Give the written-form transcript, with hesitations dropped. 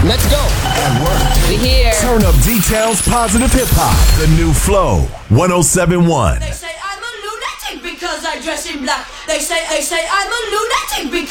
Let's go. At work. We here. Turn up details, positive hip hop. The new Flow 1071. They say I'm a lunatic because I dress in black. They say I'm a lunatic because